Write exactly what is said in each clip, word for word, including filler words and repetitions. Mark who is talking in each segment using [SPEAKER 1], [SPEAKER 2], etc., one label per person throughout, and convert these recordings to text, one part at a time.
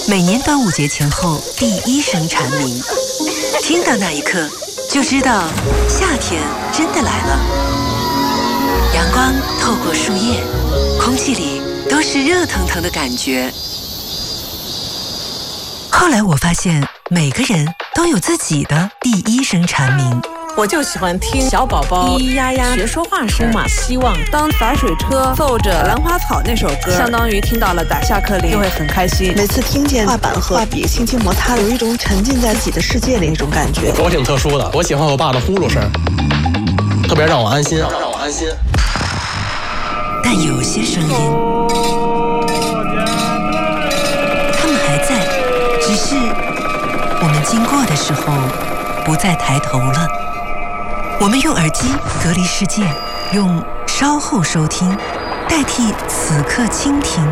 [SPEAKER 1] 每年端午节前后第一声蝉鸣，听到那一刻就知道夏天真的来了。阳光透过树叶，空气里都是热腾腾的感觉。后来我发现，每个人都有自己的第一声蝉鸣。
[SPEAKER 2] 我就喜欢听小宝宝咿咿呀呀学说话声嘛，希望当洒水车奏着兰花草那首歌，相当于听到了打下课铃，就会很开心。
[SPEAKER 3] 每次听见画板和画笔轻轻摩擦，有一种沉浸在自己的世界里那种感觉。
[SPEAKER 4] 我挺特殊的，我喜欢我爸的呼噜声，特别让我安心，让我安心。
[SPEAKER 1] 但有些声音，他们还在，只是我们经过的时候不再抬头了。我们用耳机隔离世界，用稍后收听代替此刻倾听。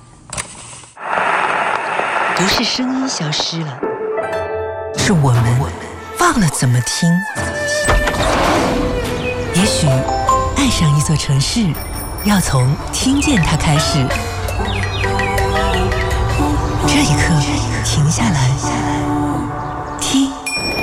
[SPEAKER 1] 不是声音消失了，是我们忘了怎么听。也许爱上一座城市，要从听见它开始。这一刻，停下来，听。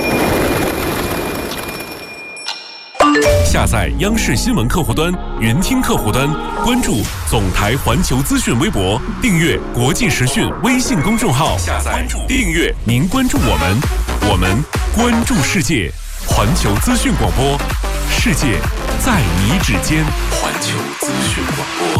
[SPEAKER 5] 下载央视新闻客户端、云听客户端，关注总台环球资讯微博，订阅国际时讯微信公众号。下载、订阅，您关注我们，我们关注世界。环球资讯广播，世界在你指尖。环球资讯广播。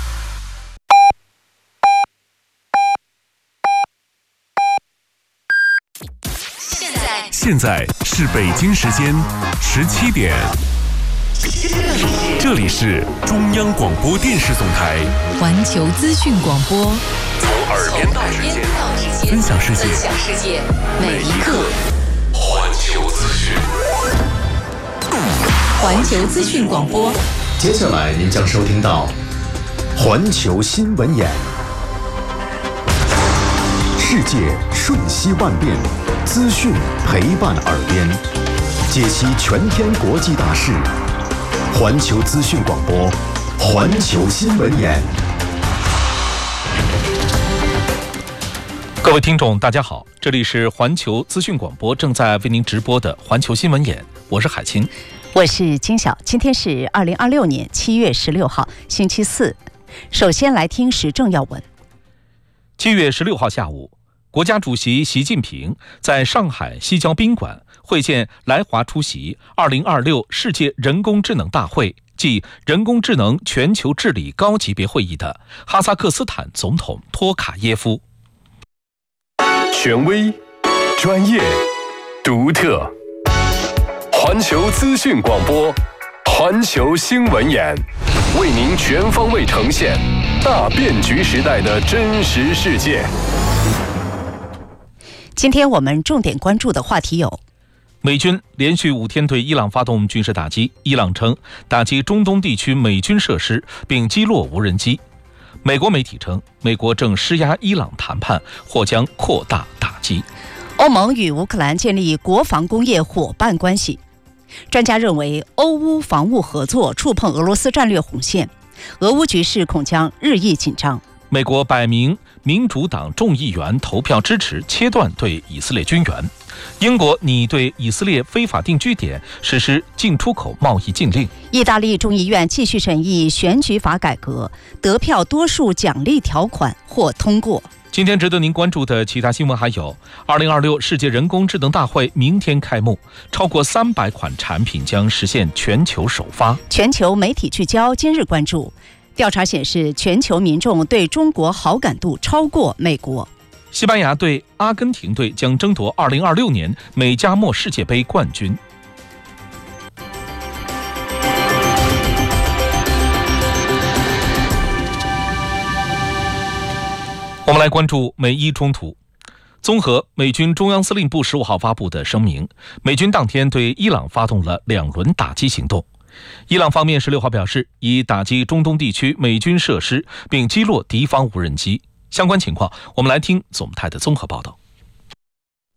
[SPEAKER 5] 现在，现在是北京时间十七点。这里是中央广播电视总台
[SPEAKER 6] 环球资讯广播，
[SPEAKER 5] 从耳边到指尖，分享世界，每一刻。环球资讯，
[SPEAKER 6] 环球资讯广播。
[SPEAKER 7] 接下来您将收听到环球新闻眼，世界瞬息万变，资讯陪伴耳边，解析全天国际大事。环球资讯广播，环球新闻眼。
[SPEAKER 8] 各位听众大家好，这里是环球资讯广播正在为您直播的环球新闻眼，我是海清，
[SPEAKER 6] 我是金晓。今天是二零二六年七月十六号星期四，首先来听时政要闻。
[SPEAKER 8] 七月十六号下午，国家主席习近平在上海西郊宾馆会见来华出席二零二六世界人工智能大会暨人工智能全球治理高级别会议的哈萨克斯坦总统托卡耶夫。
[SPEAKER 9] 权威、专业、独特，环球资讯广播，环球新闻眼，为您全方位呈现大变局时代的真实世界。
[SPEAKER 6] 今天我们重点关注的话题有：
[SPEAKER 8] 美军连续五天对伊朗发动军事打击，伊朗称打击中东地区美军设施并击落无人机。美国媒体称，美国正施压伊朗谈判，或将扩大打击。
[SPEAKER 6] 欧盟与乌克兰建立国防工业伙伴关系。专家认为，欧乌防务合作触碰俄罗斯战略红线，俄乌局势恐将日益紧张。
[SPEAKER 8] 美国百名民主党众议员投票支持切断对以色列军援。英国拟对以色列非法定居点实施进出口贸易禁令。
[SPEAKER 6] 意大利众议院继续审议选举法改革，得票多数奖励条款或通过。
[SPEAKER 8] 今天值得您关注的其他新闻还有：二零二六世界人工智能大会明天开幕，超过三百款产品将实现全球首发。
[SPEAKER 6] 全球媒体聚焦今日关注，调查显示，全球民众对中国好感度超过美国。
[SPEAKER 8] 西班牙队、阿根廷队将争夺二零二六年美加墨世界杯冠军。我们来关注美伊冲突。综合美军中央司令部十五号发布的声明，美军当天对伊朗发动了两轮打击行动。伊朗方面十六号表示，已打击中东地区美军设施，并击落敌方无人机。相关情况，我们来听总台的综合报道。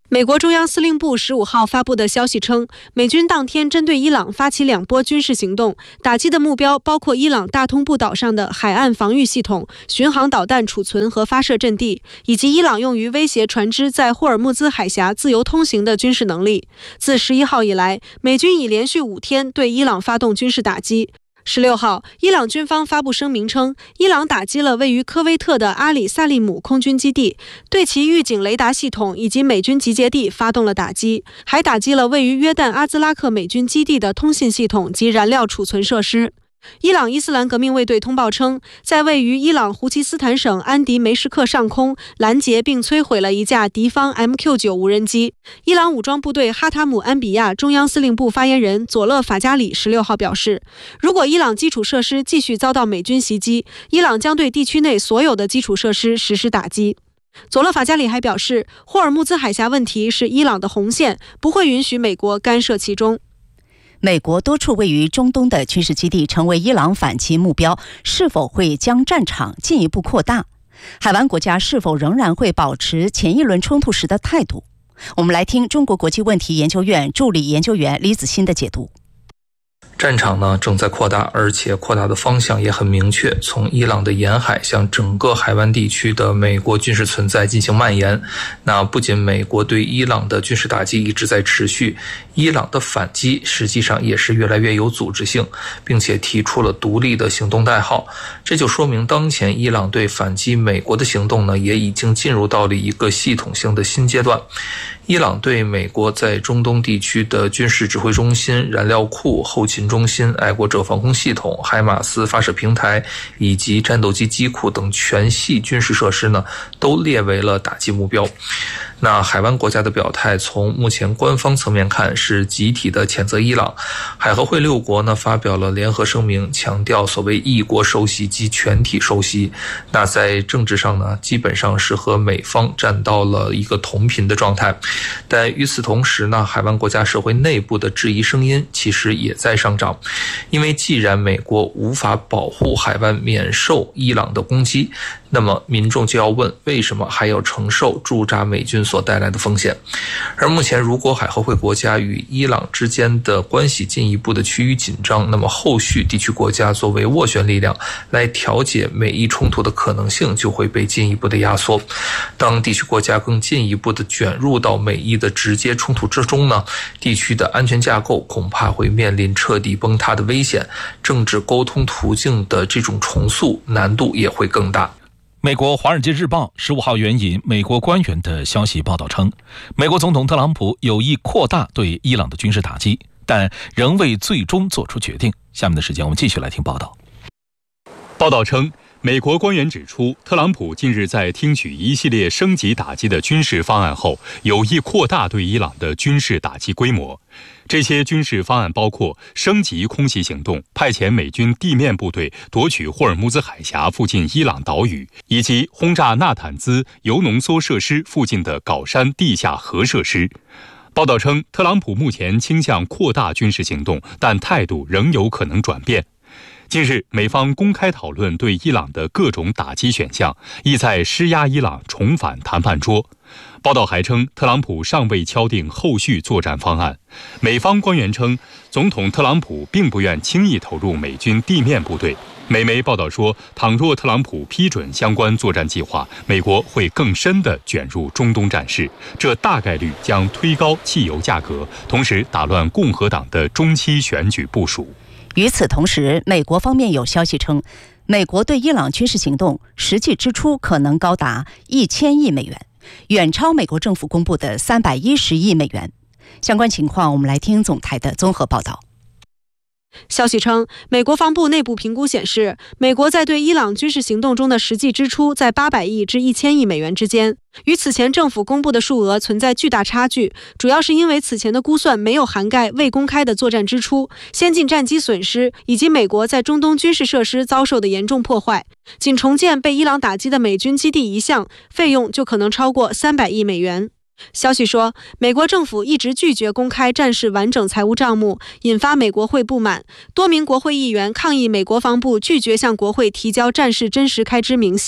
[SPEAKER 10] 美国中央司令部十五号发布的消息称，美军当天针对伊朗发起两波军事行动，打击的目标包括伊朗大通布岛上的海岸防御系统、巡航导弹储存和发射阵地，以及伊朗用于威胁船只在霍尔木兹海峡自由通行的军事能力。自十一号以来，美军已连续五天对伊朗发动军事打击。十六号，伊朗军方发布声明称，伊朗打击了位于科威特的阿里萨利姆空军基地，对其预警雷达系统以及美军集结地发动了打击，还打击了位于约旦阿兹拉克美军基地的通信系统及燃料储存设施。伊朗伊斯兰革命卫队通报称，在位于伊朗胡奇斯坦省安迪梅什克上空拦截并摧毁了一架敌方 M Q 九 无人机。伊朗武装部队哈塔姆安比亚中央司令部发言人佐勒法加里十六号表示，如果伊朗基础设施继续遭到美军袭击，伊朗将对地区内所有的基础设施实施打击。佐勒法加里还表示，霍尔木兹海峡问题是伊朗的红线，不会允许美国干涉其中。
[SPEAKER 6] 美国多处位于中东的军事基地成为伊朗反击目标，是否会将战场进一步扩大？海湾国家是否仍然会保持前一轮冲突时的态度？我们来听中国国际问题研究院助理研究员李子欣的解读。
[SPEAKER 11] 战场呢正在扩大，而且扩大的方向也很明确，从伊朗的沿海向整个海湾地区的美国军事存在进行蔓延。那不仅美国对伊朗的军事打击一直在持续，伊朗的反击实际上也是越来越有组织性，并且提出了独立的行动代号。这就说明当前伊朗对反击美国的行动呢，也已经进入到了一个系统性的新阶段。伊朗对美国在中东地区的军事指挥中心、燃料库、后勤中心、爱国者防空系统、海马斯发射平台以及战斗机机库等全系军事设施呢，都列为了打击目标。那海湾国家的表态，从目前官方层面看是集体的谴责伊朗。海合会六国呢发表了联合声明，强调所谓一国受袭及全体受袭。那在政治上呢，基本上是和美方站到了一个同频的状态。但与此同时呢，海湾国家社会内部的质疑声音其实也在上涨。因为既然美国无法保护海湾免受伊朗的攻击，那么民众就要问，为什么还要承受驻扎美军所带来的风险？而目前如果海合会国家与伊朗之间的关系进一步的趋于紧张，那么后续地区国家作为斡旋力量来调解美伊冲突的可能性就会被进一步的压缩。当地区国家更进一步的卷入到美伊的直接冲突之中呢，地区的安全架构恐怕会面临彻底崩塌的危险，政治沟通途径的这种重塑难度也会更大。
[SPEAKER 8] 美国《华尔街日报》十五号援引美国官员的消息报道称，美国总统特朗普有意扩大对伊朗的军事打击，但仍未最终做出决定。下面的时间我们继续来听报道。
[SPEAKER 12] 报道称，美国官员指出，特朗普近日在听取一系列升级打击的军事方案后，有意扩大对伊朗的军事打击规模。这些军事方案包括升级空袭行动，派遣美军地面部队夺取霍尔木兹海峡附近伊朗岛屿，以及轰炸纳坦兹铀浓缩设施附近的镐山地下核设施。报道称，特朗普目前倾向扩大军事行动，但态度仍有可能转变。近日，美方公开讨论对伊朗的各种打击选项，意在施压伊朗重返谈判桌。报道还称，特朗普尚未敲定后续作战方案。美方官员称，总统特朗普并不愿轻易投入美军地面部队。美媒报道说，倘若特朗普批准相关作战计划，美国会更深地卷入中东战事，这大概率将推高汽油价格，同时打乱共和党的中期选举部署。
[SPEAKER 6] 与此同时，美国方面有消息称，美国对伊朗军事行动实际支出可能高达一千亿美元，远超美国政府公布的三百一十亿美元。相关情况，我们来听总台的综合报道。
[SPEAKER 10] 消息称，美国防部内部评估显示，美国在对伊朗军事行动中的实际支出在八百亿至一千亿美元之间，与此前政府公布的数额存在巨大差距，主要是因为此前的估算没有涵盖未公开的作战支出、先进战机损失以及美国在中东军事设施遭受的严重破坏。仅重建被伊朗打击的美军基地一项，费用就可能超过三百亿美元。消息说，美国政府一直拒绝公开战事完整财务账目，引发美国会不满。多名国会议员抗议美国防部拒绝向国会提交战事真实开支明细。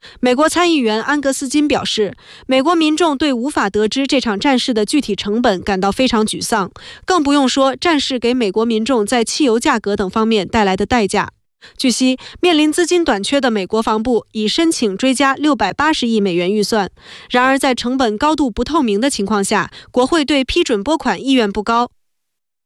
[SPEAKER 10] 美国参议员安格斯金表示，美国民众对无法得知这场战事的具体成本感到非常沮丧，更不用说战事给美国民众在汽油价格等方面带来的代价。据悉，面临资金短缺的美国防部已申请追加六百八十亿美元预算。然而，在成本高度不透明的情况下，国会对批准拨款意愿不高。